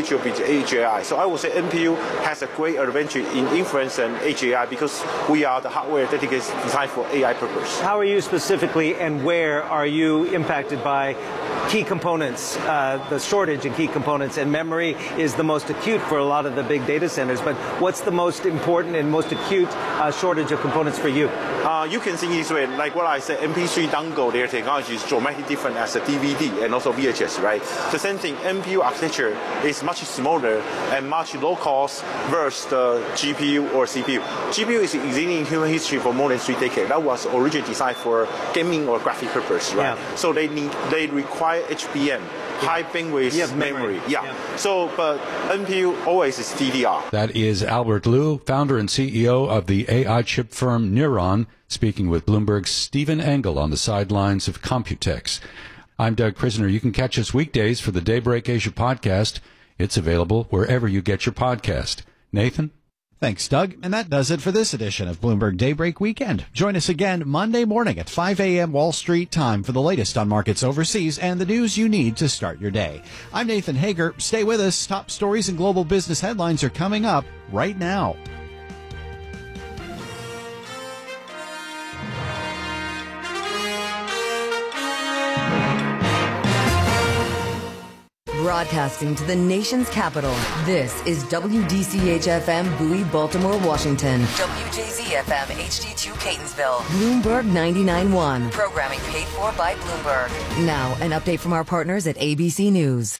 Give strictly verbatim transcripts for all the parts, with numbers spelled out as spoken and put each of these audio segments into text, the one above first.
future with A G I. So I would say N P U has a great advantage in inference and A G I because we are the hardware dedicated designed for A I purpose. How are you specifically, and where are you impacted by key components? Uh, the shortage in key components, and memory is the most acute for a lot of the big data centers. But what's the most important and most acute uh, shortage of components for you? Uh, you can think this way, like what I said, M P three dongle, their technology is dramatically different as a D V D and also V H S, right? The same thing, N P U architecture is much smaller and much low cost versus the G P U or C P U. G P U is existing in human history for more than three decades. That was originally designed for gaming or graphic purpose, right? Yeah. So they need, they require H B M. High bandwidth yeah, memory. memory. Yeah. yeah. So, but N P U always is D D R. That is Albert Liu, founder and C E O of the A I chip firm Neuron, speaking with Bloomberg's Stephen Engel on the sidelines of Computex. I'm Doug Prisner. You can catch us weekdays for the Daybreak Asia podcast. It's available wherever you get your podcast. Nathan? Thanks, Doug. And that does it for this edition of Bloomberg Daybreak Weekend. Join us again Monday morning at five a.m. Wall Street time for the latest on markets overseas and the news you need to start your day. I'm Nathan Hager. Stay with us. Top stories and global business headlines are coming up right now. Broadcasting to the nation's capital, this is W D C H F M Bowie, Baltimore, Washington. W J Z F M H D two Catonsville. Bloomberg ninety-nine point one. Programming paid for by Bloomberg. Now, an update from our partners at A B C News.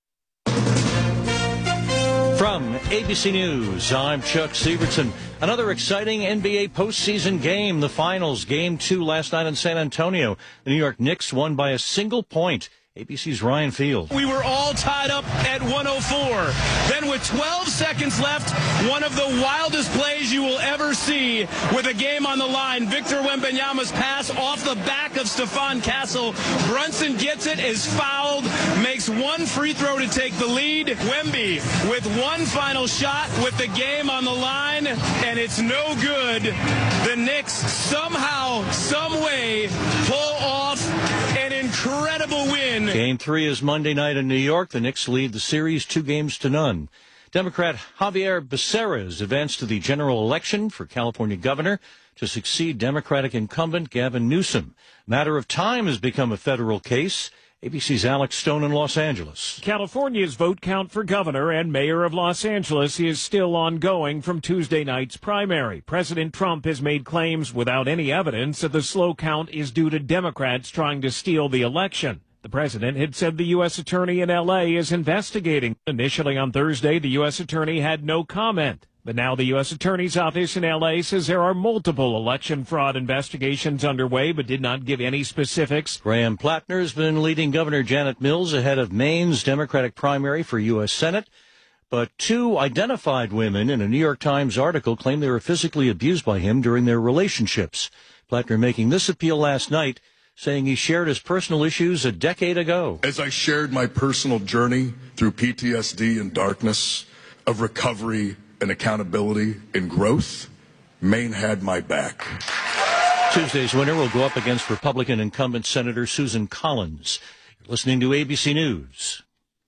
From A B C News, I'm Chuck Sievertson. Another exciting N B A postseason game, the finals, game two last night in San Antonio. The New York Knicks won by a single point. A B C's Ryan Field. We were all tied up at one oh four. Then with twelve seconds left, one of the wildest plays you will ever see with a game on the line. Victor Wembanyama's pass off the back of Stephon Castle. Brunson gets it, is fouled, makes one free throw to take the lead. Wemby with one final shot with the game on the line, and it's no good. The Knicks somehow, some way pull off an incredible win. Game three is Monday night in New York. The Knicks lead the series two games to none. Democrat Javier Becerra is advanced to the general election for California governor to succeed Democratic incumbent Gavin Newsom. Matter of time has become a federal case. A B C's Alex Stone in Los Angeles. California's vote count for governor and mayor of Los Angeles is still ongoing from Tuesday night's primary. President Trump has made claims without any evidence that the slow count is due to Democrats trying to steal the election. The president had said the U S attorney in L A is investigating. Initially on Thursday, the U S attorney had no comment. But now the U S attorney's office in L A says there are multiple election fraud investigations underway, but did not give any specifics. Graham Plattner has been leading Governor Janet Mills ahead of Maine's Democratic primary for U S Senate. But two identified women in a New York Times article claim they were physically abused by him during their relationships. Plattner making this appeal last night, saying he shared his personal issues a decade ago. As I shared my personal journey through P T S D and darkness, of recovery and accountability and growth, Maine had my back. Tuesday's winner will go up against Republican incumbent Senator Susan Collins. You're listening to A B C News.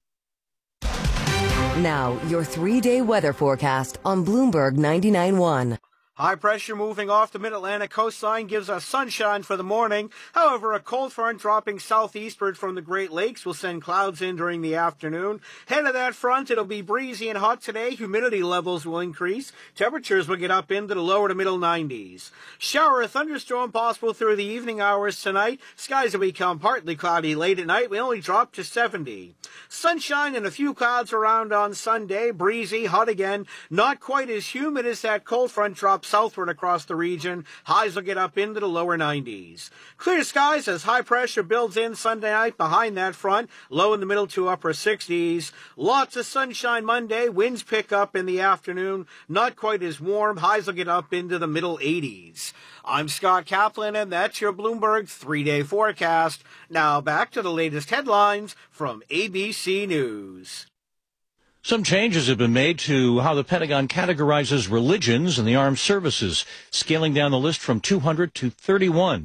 Now, your three-day weather forecast on Bloomberg ninety-nine point one. High pressure moving off the mid-Atlantic coastline gives us sunshine for the morning. However, a cold front dropping southeastward from the Great Lakes will send clouds in during the afternoon. Head of that front, it'll be breezy and hot today. Humidity levels will increase. Temperatures will get up into the lower to middle nineties. Shower or thunderstorm possible through the evening hours tonight. Skies will become partly cloudy late at night. We only drop to seventy. Sunshine and a few clouds around on Sunday. Breezy, hot again. Not quite as humid as that cold front drop southward across the region. Highs will get up into the lower nineties. Clear skies as high pressure builds in Sunday night behind that front. Low in the middle to upper sixties. Lots of sunshine Monday. Winds pick up in the afternoon. Not quite as warm. Highs will get up into the middle eighties. I'm Scott Kaplan, and that's your Bloomberg three-day forecast. Now back to the latest headlines from A B C News. Some changes have been made to how the Pentagon categorizes religions in the armed services, scaling down the list from two hundred to thirty-one.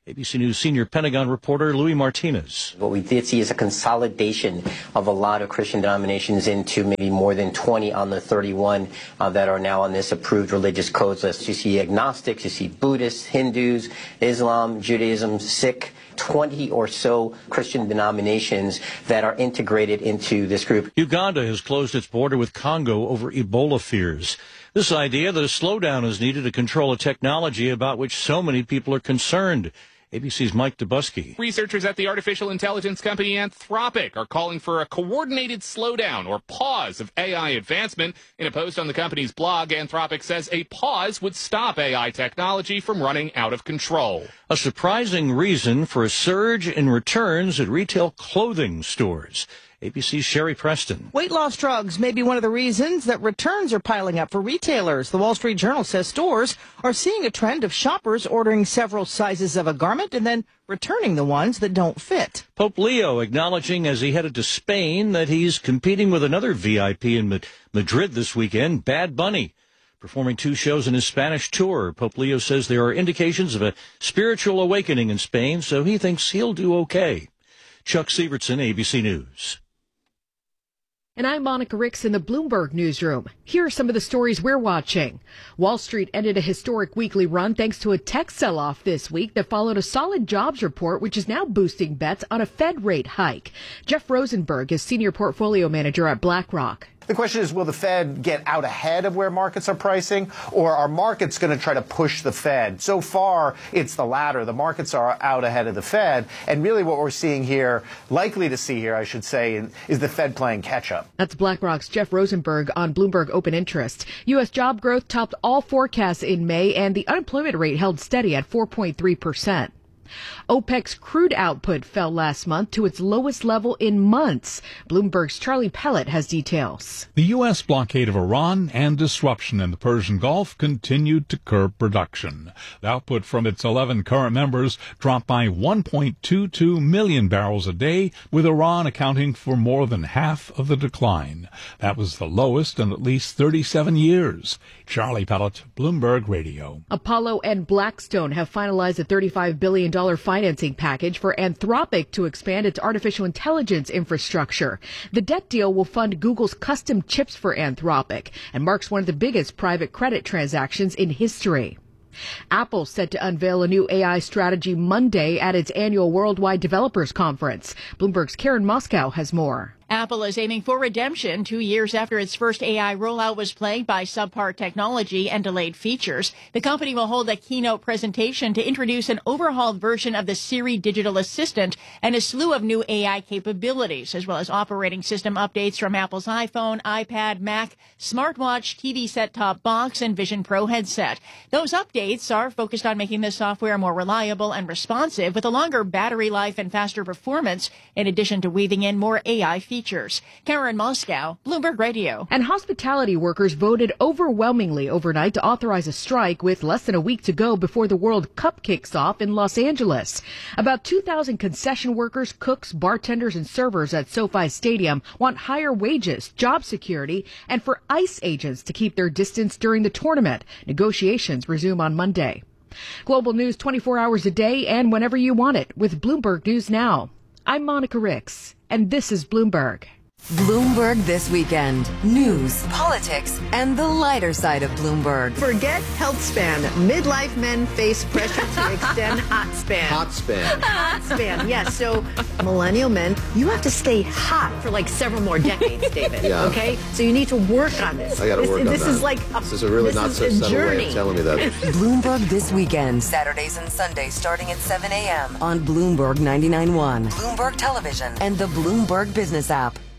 A B C News senior Pentagon reporter Louis Martinez. What we did see is a consolidation of a lot of Christian denominations into maybe more than twenty on the thirty-one uh, that are now on this approved religious codes list. You see agnostics, you see Buddhists, Hindus, Islam, Judaism, Sikh, twenty or so Christian denominations that are integrated into this group. Uganda has closed its border with Congo over Ebola fears. This idea that a slowdown is needed to control a technology about which so many people are concerned. A B C's Mike Dubusky. Researchers at the artificial intelligence company Anthropic are calling for a coordinated slowdown or pause of A I advancement. In a post on the company's blog, Anthropic says a pause would stop A I technology from running out of control. A surprising reason for a surge in returns at retail clothing stores. A B C's Sherry Preston. Weight loss drugs may be one of the reasons that returns are piling up for retailers. The Wall Street Journal says stores are seeing a trend of shoppers ordering several sizes of a garment and then returning the ones that don't fit. Pope Leo acknowledging as he headed to Spain that he's competing with another V I P in Madrid this weekend, Bad Bunny. Performing two shows in his Spanish tour, Pope Leo says there are indications of a spiritual awakening in Spain, so he thinks he'll do okay. Chuck Sievertson, A B C News. And I'm Monica Ricks in the Bloomberg newsroom. Here are some of the stories we're watching. Wall Street ended a historic weekly run thanks to a tech sell-off this week that followed a solid jobs report, which is now boosting bets on a Fed rate hike. Jeff Rosenberg is senior portfolio manager at BlackRock. The question is, will the Fed get out ahead of where markets are pricing, or are markets going to try to push the Fed? So far, it's the latter. The markets are out ahead of the Fed. And really what we're seeing here, likely to see here, I should say, is the Fed playing catch-up. That's BlackRock's Jeff Rosenberg on Bloomberg Open Interest. U S job growth topped all forecasts in May, and the unemployment rate held steady at four point three percent. OPEC's crude output fell last month to its lowest level in months. Bloomberg's Charlie Pellet has details. The U S blockade of Iran and disruption in the Persian Gulf continued to curb production. The output from its eleven current members dropped by one point two two million barrels a day, with Iran accounting for more than half of the decline. That was the lowest in at least thirty-seven years. Charlie Pellet, Bloomberg Radio. Apollo and Blackstone have finalized a thirty-five billion dollars financing package for Anthropic to expand its artificial intelligence infrastructure. The debt deal will fund Google's custom chips for Anthropic and marks one of the biggest private credit transactions in history. Apple's set to unveil a new A I strategy Monday at its annual Worldwide Developers Conference. Bloomberg's Karen Moscow has more. Apple is aiming for redemption two years after its first A I rollout was plagued by subpar technology and delayed features. The company will hold a keynote presentation to introduce an overhauled version of the Siri digital assistant and a slew of new A I capabilities, as well as operating system updates from Apple's iPhone, iPad, Mac, smartwatch, T V set-top box, and Vision Pro headset. Those updates are focused on making the software more reliable and responsive with a longer battery life and faster performance, in addition to weaving in more A I features. Features. Karen Moscow, Bloomberg Radio. And hospitality workers voted overwhelmingly overnight to authorize a strike with less than a week to go before the World Cup kicks off in Los Angeles. About two thousand concession workers, cooks, bartenders, and servers at SoFi Stadium want higher wages, job security, and for ICE agents to keep their distance during the tournament. Negotiations resume on Monday. Global news twenty-four hours a day and whenever you want it with Bloomberg News Now. I'm Monica Ricks, and this is Bloomberg. Bloomberg This Weekend. News, politics, and the lighter side of Bloomberg. Forget health span. Midlife men face pressure to extend hot span. Hot span. Hot span, yes. So millennial men, you have to stay hot for like several more decades, David. Yeah. Okay? So you need to work on this. I got to work this, on this that. Is like a, this is a really this not is so a subtle journey. way of telling me that. Bloomberg This Weekend. Saturdays and Sundays starting at seven a.m. on Bloomberg ninety-nine point one, Bloomberg Television, and the Bloomberg Business app.